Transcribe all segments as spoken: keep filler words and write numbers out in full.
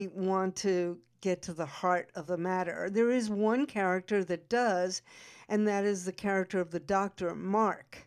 want to get to the heart of the matter. There is one character that does, and that is the character of the doctor, Mark,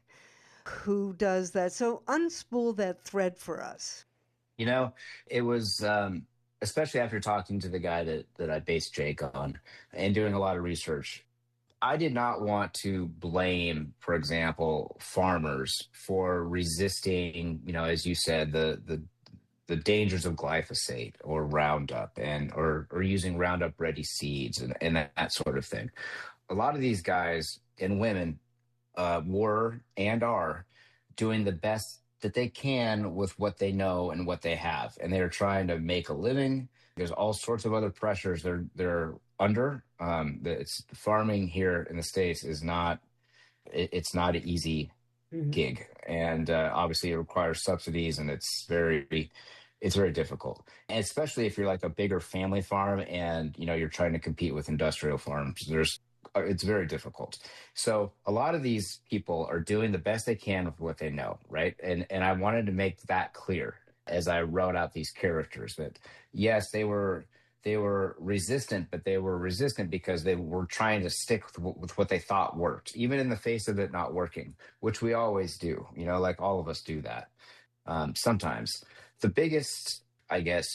who does that. So unspool that thread for us. You know, it was um, especially after talking to the guy that that I based Jake on and doing a lot of research. I did not want to blame, for example, farmers for resisting, you know, as you said, the the the dangers of glyphosate or Roundup and or or using Roundup ready seeds and, and that, that sort of thing. A lot of these guys and women uh, were and are doing the best that they can with what they know and what they have, and they're trying to make a living. There's all sorts of other pressures they're they're under. Um, the- it's farming here in the states is not it, it's not an easy Mhm. gig, and uh, obviously it requires subsidies, and it's very it's very difficult, and especially if you're like a bigger family farm and you know you're trying to compete with industrial farms. There's uh, it's very difficult. So a lot of these people are doing the best they can with what they know, right? And and I wanted to make that clear as I wrote out these characters that yes, they were they were resistant, but they were resistant because they were trying to stick with, with what they thought worked, even in the face of it not working, which we always do. You know, like all of us do that um, sometimes. The biggest, I guess,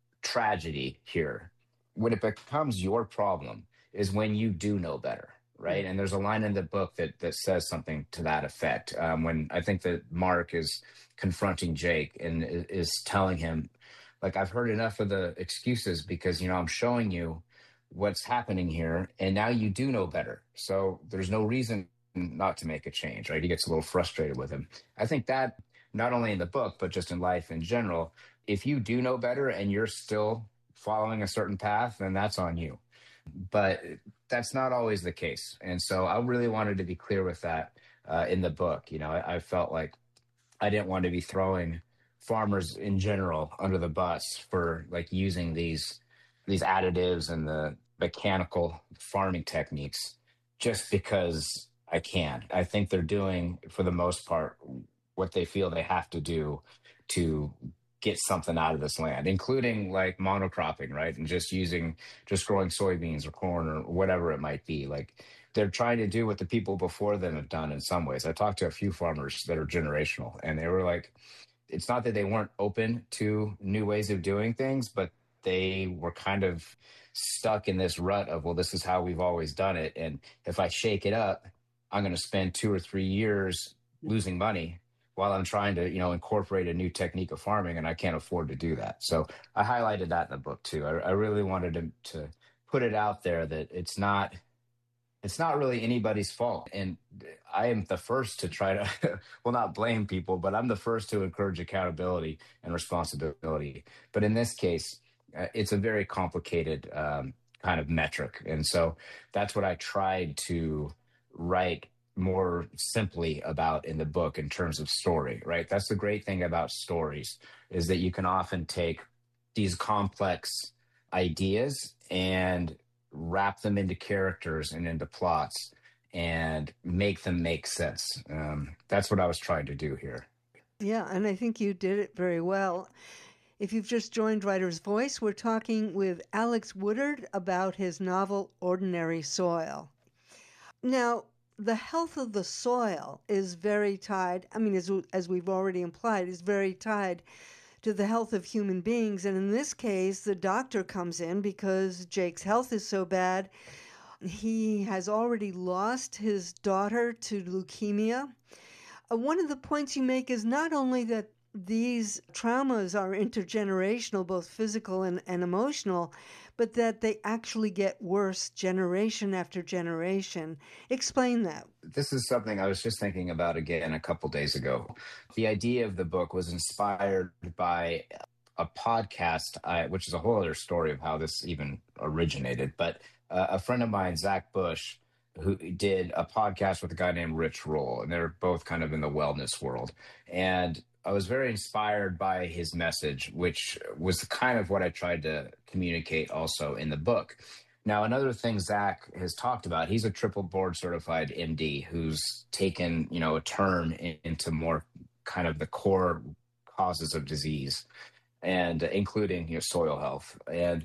tragedy here, when it becomes your problem, is when you do know better, right? And there's a line in the book that that says something to that effect. Um, when I think that Mark is confronting Jake and i- is telling him, like, I've heard enough of the excuses because you know I'm showing you what's happening here, and now you do know better. So there's no reason not to make a change, right? He gets a little frustrated with him. I think that not only in the book, but just in life in general, if you do know better and you're still following a certain path, then that's on you. But that's not always the case. And so I really wanted to be clear with that uh, in the book. You know, I, I felt like I didn't want to be throwing farmers in general under the bus for like using these these additives and the mechanical farming techniques just because I can. I think they're doing, for the most part, what they feel they have to do to get something out of this land, including like monocropping, right? And just using, just growing soybeans or corn or whatever it might be. Like they're trying to do what the people before them have done in some ways. I talked to a few farmers that are generational, and they were like, it's not that they weren't open to new ways of doing things, but they were kind of stuck in this rut of, well, this is how we've always done it. And if I shake it up, I'm going to spend two or three years losing money while I'm trying to, you know, incorporate a new technique of farming, and I can't afford to do that. So I highlighted that in the book too. I, I really wanted to, to put it out there that it's not it's not really anybody's fault. And I am the first to try to, well, not blame people, but I'm the first to encourage accountability and responsibility. But in this case, uh, it's a very complicated um, kind of metric. And so that's what I tried to write more simply about in the book in terms of story, right? That's the great thing about stories is that you can often take these complex ideas and wrap them into characters and into plots and make them make sense. Um, that's what I was trying to do here. Yeah, and I think you did it very well. If you've just joined Writer's Voice, we're talking with Alex Woodard about his novel Ordinary Soil. Now, the health of the soil is very tied, I mean, as, as we've already implied, is very tied to the health of human beings. And in this case, the doctor comes in because Jake's health is so bad. He has already lost his daughter to leukemia. Uh, one of the points you make is not only that these traumas are intergenerational, both physical and, and emotional, but that they actually get worse generation after generation. Explain that. This is something I was just thinking about again a couple days ago. The idea of the book was inspired by a podcast, I, which is a whole other story of how this even originated. But uh, a friend of mine, Zach Bush, who did a podcast with a guy named Rich Roll, and they're both kind of in the wellness world. And I was very inspired by his message, which was kind of what I tried to communicate also in the book. Now, another thing Zach has talked about, he's a triple board certified M D who's taken, you know, a turn in, into more kind of the core causes of disease. and including, you know, soil health. And